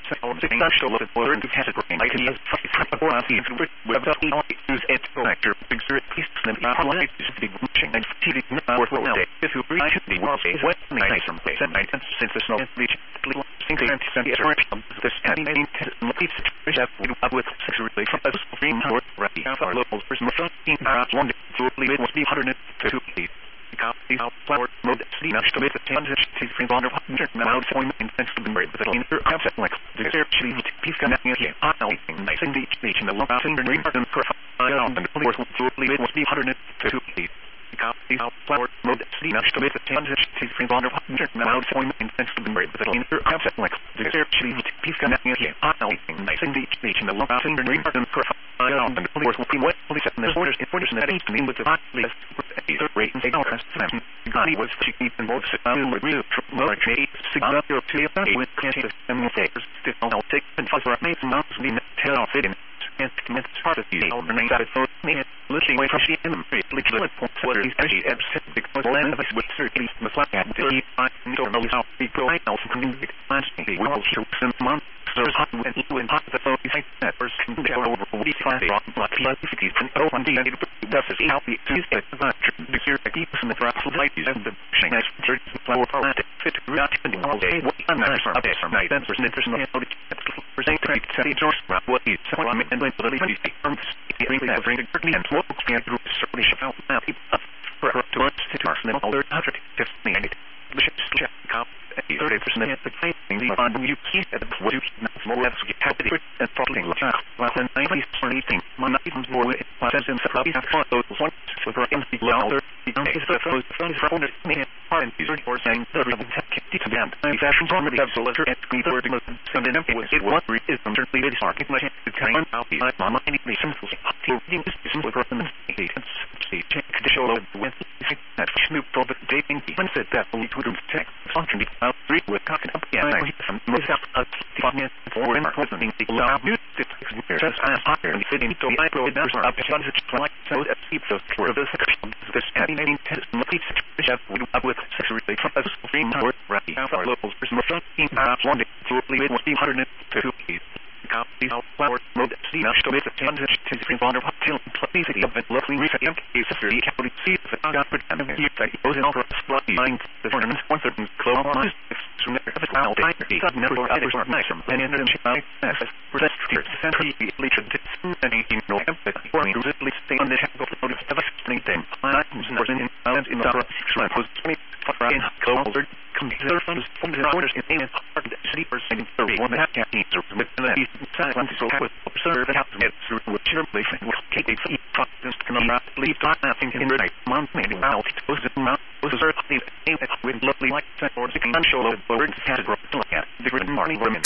sound special of the word to have a brain. I can use for us even with the use it to lecture figure piece and like the reaching and TV network will day. If you reach the world is what nice from place and night since there's no reach single and this animating piece which have with sexually from us frame work ready for local person in one to leave must be 102 feet. The flower mode see much to make the transition to free bond of now point and sense to be married with an inner concept like the actually piece connecting here. I'll nice in the beach in the long mountain and and the force to leave must be 102 feet. The flower mode see much to make the transition to free bond of now point and sense to be married with an inner concept like the actually piece connecting here. I'll nice in the beach in the long mountain and the force will be what police and the borders in that east mean with the either rate and take our custom. Gandhi was cheap and both with real military signal to with cancer and mistakes. I'll take and fuss for amazing mounts we tell our fitting and commit part of the overnight that is so near looking away from she and literally points what is actually absent because land of us would certainly must like at the I don't know how we go I also communicate plans to be well show some months there's hot when you and hot the phone like that first there over we find the black cities and oh one day that's how the is the here keeps in the grass light and the nice church flower plant fit not in all day what I'm not up there some night then there's no present say George what is so I mean and when the lady from the bring and what can group certainly show now for to us to our them all 150 the ship cop 30% of the thing the on you keep at the what you more have to have it and probably like 90 man even more it says in the lobby have those ones for the louder the first from the main part or saying the band fashion from the absolute and we were the most sending them was it what is certainly very smart it might the kind of the mama any simple thing is simple for them see check the show with that Snoop Dogg dating even said that we would text function three with talking up yeah some most of us funny for in present the loud music just as higher and fitting to I pro that's up to like so that keeps us for this animating test which have with sexually from us free word right our locals personal team one to leave must be 102 feet the flower mode see much to make the transition to free bond of till please the event luckily recent is the capital see the got for and here that goes in over behind the tournament one certain club on from the foul time he got never others are nice from and in the as protest here century leader and in November for me to really stay on the head of the everything I was in the was 20 in closer consider funds from the orders in a hard sleepers and 31 and a half campaigns with the silence so with observe and have to get through with tribulation will take a few problems to come out leave not nothing in the night month maybe out was it not was certainly with lovely like or the show of birds has brought to look at the good morning women